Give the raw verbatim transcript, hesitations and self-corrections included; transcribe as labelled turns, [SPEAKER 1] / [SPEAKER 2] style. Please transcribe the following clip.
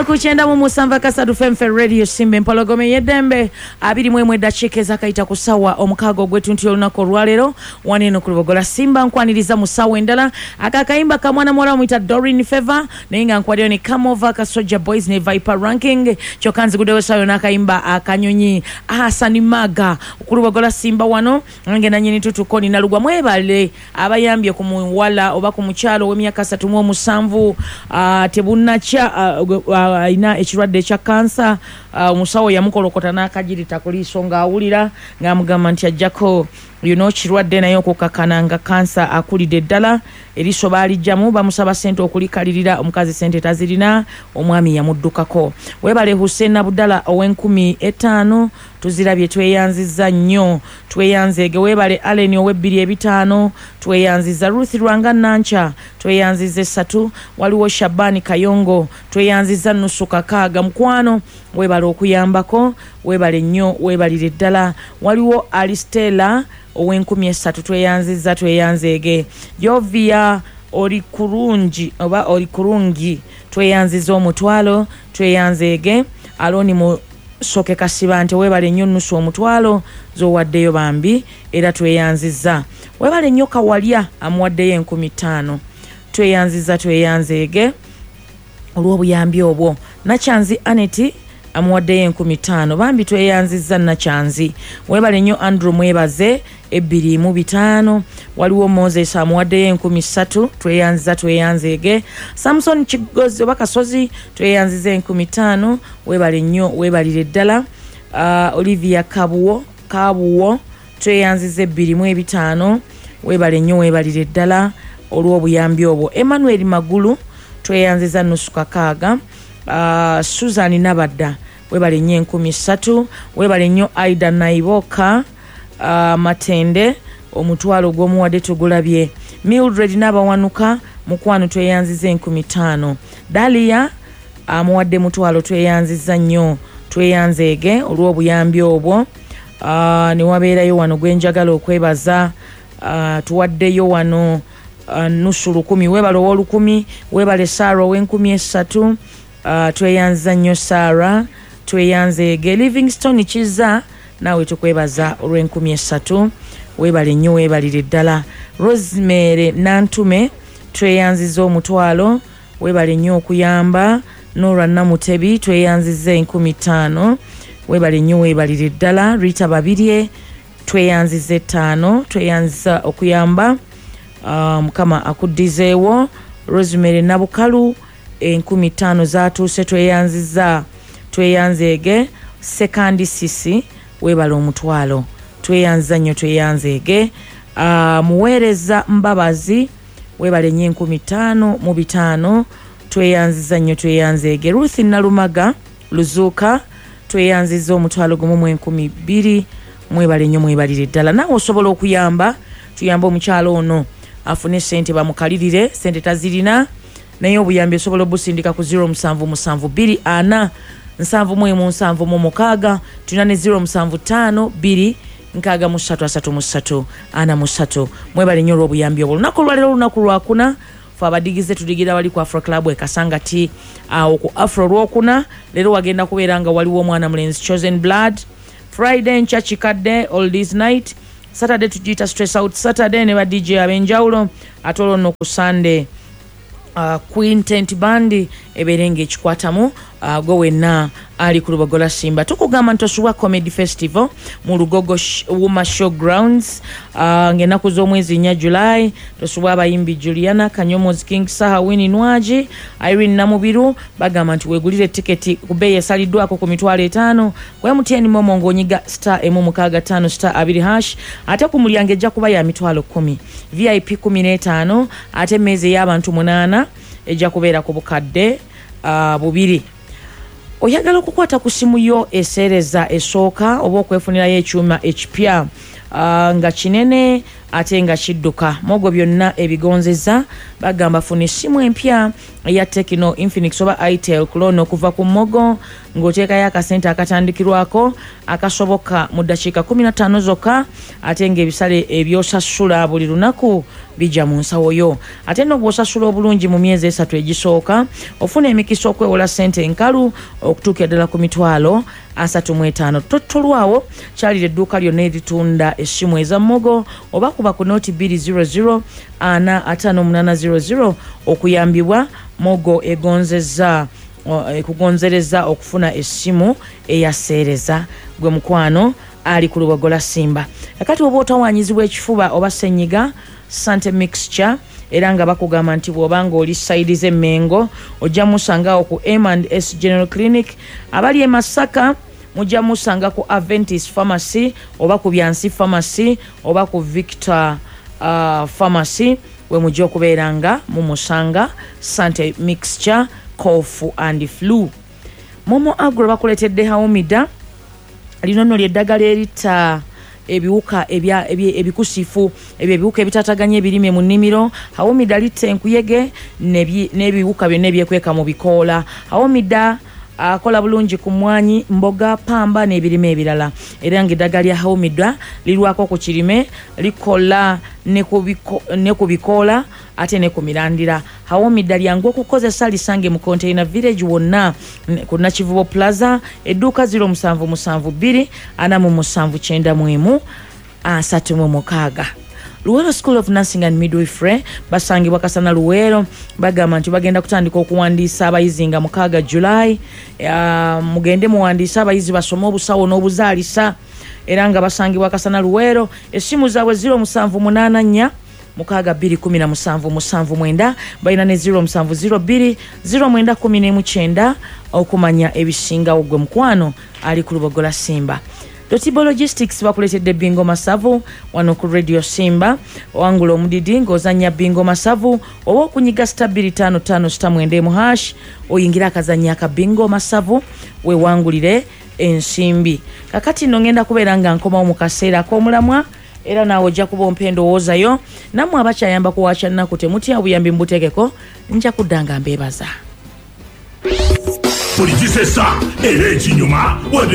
[SPEAKER 1] kuchenda mu musanva kasatu Femfe Radio Simbe Mpologome yedembe abiri mwemwe dachekeza kaita kusawa omukago gwetuntu olunako lwalero waneno kulibogola Simba nkwaniriza musawa endala akakaimba kamwana mwana muita Doreen Favor nenga nkwadyo ni Come Over ka Soja Boys ne Viper Ranking chokanzi kudewe sayo nakaimba akanyonyi Hasani Maga kulibogola Simba wano nge na nyini tutukoni na lugwa mwebale abayambye kumuwala oba kumuchalo wemyaka satu mu musanvu uh, tebunacha uh, uh, ina ekirwadde kya kansa omusawo uh, yamukolokota n'akajiri takuliiso ng'awulira ng'amugamba nti ajjako you know kirwadde naye okukakana nga kansa akulidde ddala eriso baalijjamu bamusaba ssente okulikalirira omukazi ssente tazirina omwami yamuddukako webale Hussein Abdalla ow'enkumi etaano tuzirabye tweyanziza nnyo tweyanzege webale Allen ow'ebbiri ebitaano tweyanziza Ruth Rwanga Nancha tweyanziza essatu waliwo Shabani Kayongo tweyanziza nusu kakaaga mukwano webale okuyambako webale nnyo webalire ddala waliwo Alistela ow'enkumi essatu tweyanziza tweyanzege Jovia Orikurungi oba Orikurungi tweyanziza omutwalo tweyanzege Aloni mu soke kasibante webale nnyo nusu omutwalo zo waddeyo bambi era tweyanziza webale nnyo Kawalya amuwaddeyo enkumi ttaano tweyanziza tweyanzege olw'obuyambi obwo Nachanzi Aneti amuwaddeyo enkumi ttaano bambi tweyanziza Nachanzi webale nnyo Andrew mwebaze ebbiri mu bitaano waliwo Moses amuwaddeyo enkumi ssatu tweyanziza tweyanzege Samson Kigozi oba Kasozi tweyanziza enkumi ttaano webale nnyo webalire ddala uh, Olivia Kabuwo Kabuwo tweyanziza ebbiri mu ebitaano webale nnyo webalire ddala olw'obuyambi obwo Emmanuel Magulu tweyanziza nusu kakaaga uh, Susan Nabadda webale nnyo enkumi ssatu webale nnyo Aida Naiboka uh, Matende omutwalo gw'omuwadde tugulabye Mildred Nabawanuka mukwano tweyanziza enkumi ttaano Dalia amuwadde uh, mutwalo tweyanziza nnyo tweyanzege olw'obuyambi obwo uh, ne wabeerayo wano gwenjagala okwebaza uh, tuwaddeyo wano uh, nusu lukumi webale ow'olukumi webale Sara ow'enkumi essatu uh, tweyanziza nnyo Sara tweyanzege Livingstone Kiza nawe tukwebaza olw'enkumi essatu webale nnyo webalire ddala Rosemary Nantume tweyanziza omutwalo webale nnyo okuyamba Nora Namutebi tweyanziza enkumi ttaano webale nnyo webalire ddala Rita Babirye tweyanziza ettaano tweyanziza okuyamba mukama um, akuddizeewo Rosemary Nabukalu enkumi ttaano zatuuse tweyanziza tweyanzege Sekandi Sisi webale omutwalo tweyanziza nnyo tweyanzege uh, muweereza Mbabazi webale nnyo enkumi ttaano mu bitaano tweyanziza nnyo tweyanzege Ruth Nalumaga Luzuuka tweyanziza omutwalo gumu mu enkumi bbiri mwebale nnyo mwebalire ddala nawe osobola okuyamba tuyamba omukyalo ono afune ssente bamukalirire ssente tazirina naye obuyambi osobola obusindika ku zero musanvu musanvu bbiri ana nsanvu mwemu nsanvu mu mukaaga tulina ne zero musanvu ttaano bbiri nkaaga mu ssatu asatu mu ssatu ana mu ssatu mwebale nnyo olw'obuyambi obwo lunaku lwalero olunaku lwakuna fe abadigize tudigira wali ku Afro Club ekasangati awo ku Afro lwokuna leero wagenda kubeera nga waliwo omwana mulenzi Chosen Blood Friday ncha kikadde Oldies Night Saturday tujita Stress Out Saturday ne ba D J abenjawulo ate olwo nno ku Sunday Uh, Queen Tent Band eberenge ekikwatamu uh, go wenna ali ku Lubogola Simba tukugamba ntosuwa Comedy Festival mu Lugogo sh Wuma Showgrounds uh, ngenaku z'omwezi nya July tosuwa abayimbi Juliana Kanyomozi King Saha Winnie Nwaji Irene Namubiru bagamba nti wegulire tiketi ku bei esaliddwako ku mitwalo etaano kwa M T N Momo ngonyiga star emu mukaaga ttaano star abiri hash ate ku mulyango ejja kuba ya mitwalo kumi V I P kumi n'etaano ate meze y'abantu munaana ejja kubeera ku bukadde uh, bubiri oyagala okukwata ku simu yo esereza esooka oba okwefunirayo ekyuma ekipya uh, nga kinene ate nga kidduka mogo byonna ebigonzeza bagamba funa essimu empya eya Tecno Infinix oba Itel Clone okuva ku mogo ng'oteekayo akasente akatandikirwako akasoboka mu ddakiika kumi na ttaano zokka, ate ng'ebisale ebyosasula buli lunaku bijja mu nsawo yo. Ate nno bw'osasula obulungi mu myezi esatu egisooka ofuna emikisa okwewola ssente enkalu okutuuka ddala ku mitwalo asatu mu etaano. Totolwawo, kyalira edduuka lyonna eritunda essimu eza Mogo oba kuba ku nooti bbiri zero zero ana ataano munaana zero zero okuyambibwa. Mogo egonzezza ekugonzereza okufuna essimu eyaseereza. Gwe mukwano ali ku Lubogola Simba. Kakati oba otawanyizibwa ekifuba oba ssenyiga, Sante Mixture era nga bakugamba nti bw'obanga oli sayidi z'Emmengo ojja musangawo ku M and S General Clinic. Abali e Masaka mujja musanga ku Adventist Pharmacy oba ku Byansi Pharmacy oba ku Victor uh, Pharmacy we mujja okubeera nga mumusanga Sante Mixture cough and flu. Momo Agro bakuletedde Haumida lino nno lyeddagala erita ebiwuka ebya ebikusifu ebyo ebiwuka ebitataganya ebirime mu nnimiro. Haumida litta enkuyege n'ebiwuka byonna ebyekweka mu bikoola. Haumida akola bulungi ku mmwanyi, mboga, pamba n'ebirime ebirala. Era ng'eddagala lya Haumida lirwako ku kirime, likola ne ku bikoola ate ne ku mirandira. Haumida lyangu okukozesa, lisange mu Container Village wonna ku Nakivubo Plaza, edduuka ziro musanvu musanvu bbiri ana mu musanvu kyenda mu emu asatu mu mukaaga. Luwero School of Nursing and Midwifery basangibwa Kasana Luwero. Bagamba nti bagenda kutandika okuwandiisa abayizi nga mukaaga July. Uh, mugende muwandiisa abayizi basome obusawo n'obuzaalisa. Era nga basangibwa Kasana Luwero. Essimu zaabwe ziro musanvu munaana nnya mukaaga bbiri kumi na musanvu musanvu mwenda. Balina ne ziro musanvu ziro bbiri ziro mwenda kumi n'emu kyenda okumanya ebisingawo. Gwe mukwano ali ku Lubogola Simba. Dotibo Logistics bakuletedde Bingo Masavu wano ku Radio Simba. Wangula omudidi ng'ozannya Bingo Masavu oba okunyiga star bbiri ttaano ttaano star mwenda emu hash oyingira akazannya aka Bingo Masavu we wangulire ensimbi. Kakati nno ngenda kubeera nga nkomawo mu kaseera ak'omulamwa era naawe ojja kuba ompa endowoozayo. Nammwe abakyayamba ku Wacha Nnaku temutya obuyambi mbutegeko, nja kudda nga mbeebaza.
[SPEAKER 2] Polijisesa era ekinyuma